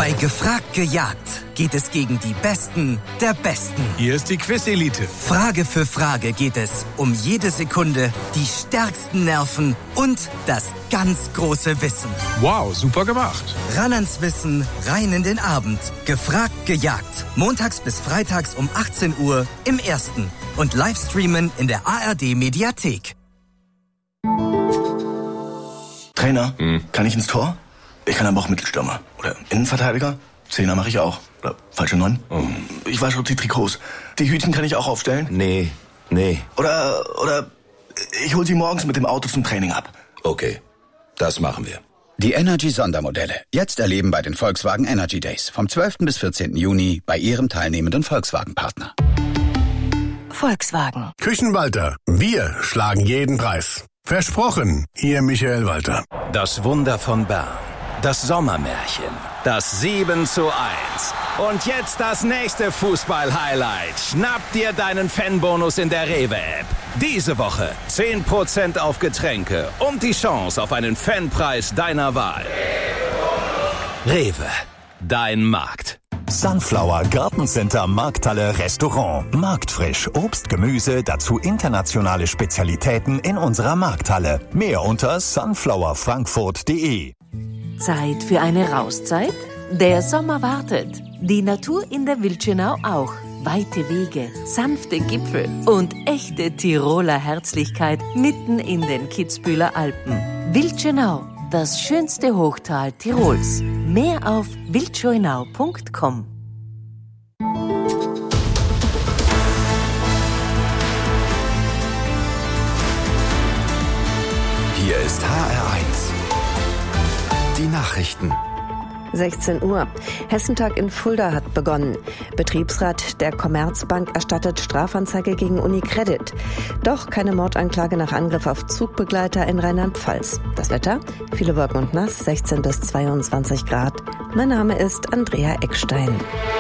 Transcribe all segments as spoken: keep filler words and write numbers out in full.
Bei Gefragt gejagt geht es gegen die Besten der Besten. Hier ist die Quiz-Elite. Frage für Frage geht es um jede Sekunde, die stärksten Nerven und das ganz große Wissen. Wow, super gemacht. Ran ans Wissen, rein in den Abend. Gefragt gejagt. Montags bis freitags um achtzehn Uhr im Ersten. Und Livestreamen in der A R D-Mediathek. Trainer, hm. kann ich ins Tor? Ich kann aber auch Mittelstürmer. Oder Innenverteidiger? Zehner mache ich auch. Oder falsche Neun? Oh. Ich wasche die Trikots. Die Hütchen kann ich auch aufstellen? Nee, nee. Oder, oder ich hol sie morgens mit dem Auto zum Training ab. Okay, das machen wir. Die Energy-Sondermodelle. Jetzt erleben bei den Volkswagen Energy Days. Vom zwölften bis vierzehnten Juni bei Ihrem teilnehmenden Volkswagen-Partner. Volkswagen. Küchenwalter. Wir schlagen jeden Preis. Versprochen, Ihr Michael Walter. Das Wunder von Bern. Das Sommermärchen. Das sieben zu eins. Und jetzt das nächste Fußball-Highlight. Schnapp dir deinen Fanbonus in der Rewe-App. Diese Woche zehn Prozent auf Getränke und die Chance auf einen Fanpreis deiner Wahl. Rewe. Dein Markt. Sunflower Gartencenter Markthalle Restaurant. Marktfrisch, Obst, Gemüse, dazu internationale Spezialitäten in unserer Markthalle. Mehr unter sunflower frankfurt punkt de. Zeit für eine Rauszeit? Der Sommer wartet. Die Natur in der Wildschönau auch. Weite Wege, sanfte Gipfel und echte Tiroler Herzlichkeit mitten in den Kitzbüheler Alpen. Wildschönau, das schönste Hochtal Tirols. Mehr auf wildschönau punkt com. Hier ist H R eins. Die Nachrichten. sechzehn Uhr. Hessentag in Fulda hat begonnen. Betriebsrat der Commerzbank erstattet Strafanzeige gegen UniCredit. Doch keine Mordanklage nach Angriff auf Zugbegleiter in Rheinland-Pfalz. Das Wetter? Viele Wolken und nass, sechzehn bis zweiundzwanzig Grad. Mein Name ist Andrea Eckstein.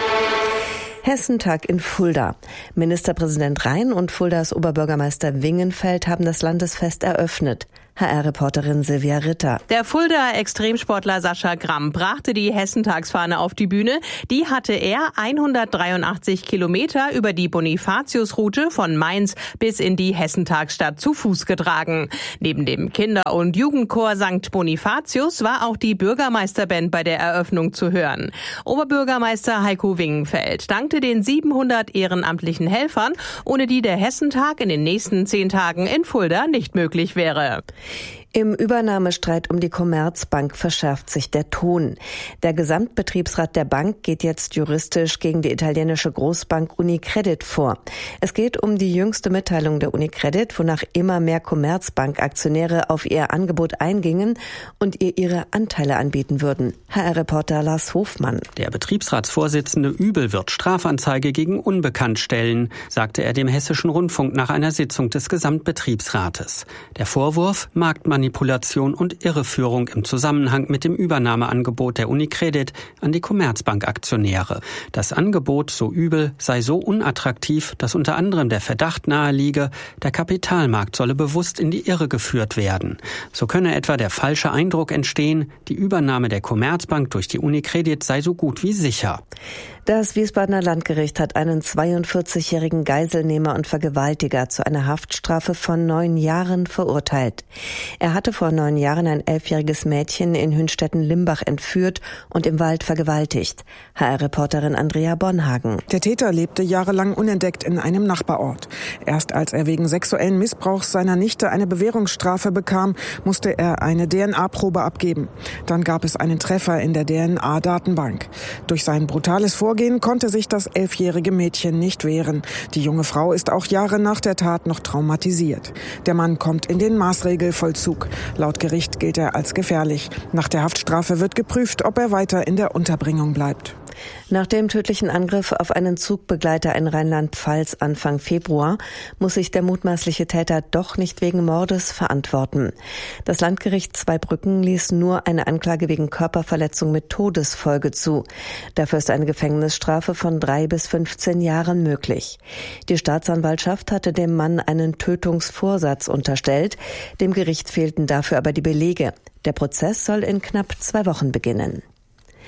Hessentag in Fulda. Ministerpräsident Rhein und Fuldas Oberbürgermeister Wingenfeld haben das Landesfest eröffnet. H R-Reporterin Silvia Ritter. Der Fuldaer Extremsportler Sascha Gramm brachte die Hessentagsfahne auf die Bühne. Die hatte er hundertdreiundachtzig Kilometer über die Bonifatius-Route von Mainz bis in die Hessentagsstadt zu Fuß getragen. Neben dem Kinder- und Jugendchor Sankt Bonifatius war auch die Bürgermeisterband bei der Eröffnung zu hören. Oberbürgermeister Heiko Wingenfeld dankte den siebenhundert ehrenamtlichen Helfern, ohne die der Hessentag in den nächsten zehn Tagen in Fulda nicht möglich wäre. Im Übernahmestreit um die Commerzbank verschärft sich der Ton. Der Gesamtbetriebsrat der Bank geht jetzt juristisch gegen die italienische Großbank UniCredit vor. Es geht um die jüngste Mitteilung der UniCredit, wonach immer mehr Commerzbank-Aktionäre auf ihr Angebot eingingen und ihr ihre Anteile anbieten würden. H R-Reporter Lars Hofmann. Der Betriebsratsvorsitzende Übel wird Strafanzeige gegen Unbekannt stellen, sagte er dem Hessischen Rundfunk nach einer Sitzung des Gesamtbetriebsrates. Der Vorwurf: Marktmanipulation und Irreführung im Zusammenhang mit dem Übernahmeangebot der UniCredit an die Commerzbank-Aktionäre. Das Angebot, so Übel, sei so unattraktiv, dass unter anderem der Verdacht naheliege, der Kapitalmarkt solle bewusst in die Irre geführt werden. So könne etwa der falsche Eindruck entstehen, die Übernahme der Commerzbank durch die UniCredit sei so gut wie sicher. Das Wiesbadener Landgericht hat einen zweiundvierzigjährigen Geiselnehmer und Vergewaltiger zu einer Haftstrafe von neun Jahren verurteilt. Er hatte vor neun Jahren ein elfjähriges Mädchen in Hünstetten-Limbach entführt und im Wald vergewaltigt. H R-Reporterin Andrea Bonhagen. Der Täter lebte jahrelang unentdeckt in einem Nachbarort. Erst als er wegen sexuellen Missbrauchs seiner Nichte eine Bewährungsstrafe bekam, musste er eine D N A-Probe abgeben. Dann gab es einen Treffer in der D N A-Datenbank. Durch sein brutales Vorgehen konnte sich das elfjährige Mädchen nicht wehren. Die junge Frau ist auch Jahre nach der Tat noch traumatisiert. Der Mann kommt in den Maßregelvollzug. Laut Gericht gilt er als gefährlich. Nach der Haftstrafe wird geprüft, ob er weiter in der Unterbringung bleibt. Nach dem tödlichen Angriff auf einen Zugbegleiter in Rheinland-Pfalz Anfang Februar muss sich der mutmaßliche Täter doch nicht wegen Mordes verantworten. Das Landgericht Zweibrücken ließ nur eine Anklage wegen Körperverletzung mit Todesfolge zu. Dafür ist eine Gefängnisstrafe von drei bis fünfzehn Jahren möglich. Die Staatsanwaltschaft hatte dem Mann einen Tötungsvorsatz unterstellt. Dem Gericht fehlten dafür aber die Belege. Der Prozess soll in knapp zwei Wochen beginnen.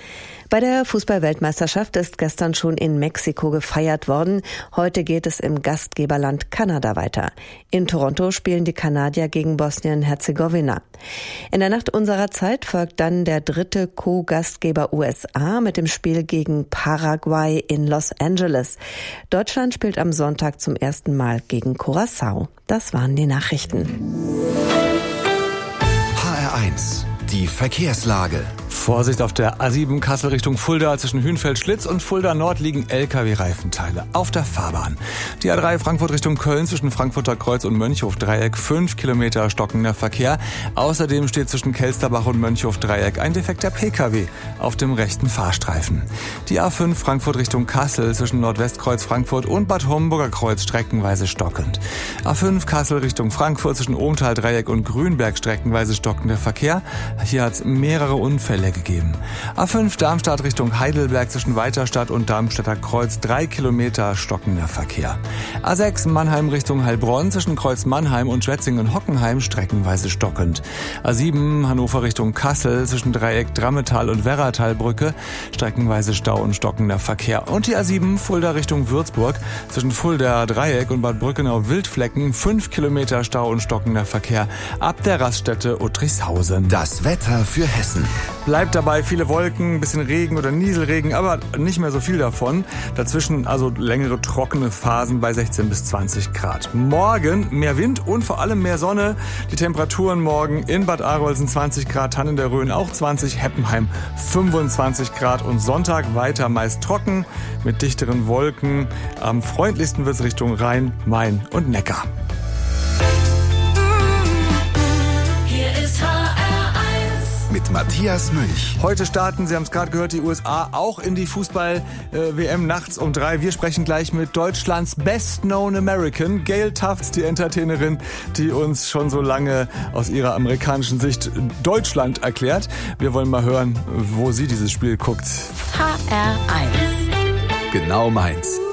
Bei der Fußball-Weltmeisterschaft ist gestern schon in Mexiko gefeiert worden. Heute geht es im Gastgeberland Kanada weiter. In Toronto spielen die Kanadier gegen Bosnien-Herzegowina. In der Nacht unserer Zeit folgt dann der dritte Co-Gastgeber U S A mit dem Spiel gegen Paraguay in Los Angeles. Deutschland spielt am Sonntag zum ersten Mal gegen Curaçao. Das waren die Nachrichten. H R eins. Die Verkehrslage. Vorsicht auf der A sieben Kassel Richtung Fulda. Zwischen Hünfeld-Schlitz und Fulda Nord liegen L K W-Reifenteile auf der Fahrbahn. Die A drei Frankfurt Richtung Köln zwischen Frankfurter Kreuz und Mönchhof-Dreieck fünf Kilometer stockender Verkehr. Außerdem steht zwischen Kelsterbach und Mönchhof-Dreieck ein defekter P K W auf dem rechten Fahrstreifen. Die A fünf Frankfurt Richtung Kassel zwischen Nordwestkreuz Frankfurt und Bad Homburger Kreuz streckenweise stockend. A fünf Kassel Richtung Frankfurt zwischen Ohmtal-Dreieck und Grünberg streckenweise stockender Verkehr. Hier hat es mehrere Unfälle gegeben. A fünf Darmstadt Richtung Heidelberg zwischen Weiterstadt und Darmstädter Kreuz drei Kilometer stockender Verkehr. A sechs Mannheim Richtung Heilbronn zwischen Kreuz Mannheim und Schwetzingen-Hockenheim streckenweise stockend. A sieben Hannover Richtung Kassel zwischen Dreieck Drammetal und Werratalbrücke streckenweise Stau und stockender Verkehr. Und die A sieben Fulda Richtung Würzburg zwischen Fulda Dreieck und Bad Brückenau-Wildflecken fünf Kilometer Stau und stockender Verkehr ab der Raststätte Uttrichshausen. Das Wetter für Hessen. Bleibt dabei viele Wolken, ein bisschen Regen oder Nieselregen, aber nicht mehr so viel davon. Dazwischen also längere trockene Phasen bei sechzehn bis zwanzig Grad. Morgen mehr Wind und vor allem mehr Sonne. Die Temperaturen morgen in Bad Arolsen zwanzig Grad, Hannen der Rhön auch zwanzig, Heppenheim fünfundzwanzig Grad und Sonntag weiter meist trocken mit dichteren Wolken. Am freundlichsten wird es Richtung Rhein, Main und Neckar. Mit Matthias Münch. Heute starten, Sie haben es gerade gehört, die U S A auch in die Fußball-W M nachts um drei. Wir sprechen gleich mit Deutschlands Best-Known American, Gail Tufts, die Entertainerin, die uns schon so lange aus ihrer amerikanischen Sicht Deutschland erklärt. Wir wollen mal hören, wo sie dieses Spiel guckt. H R eins. Genau meins.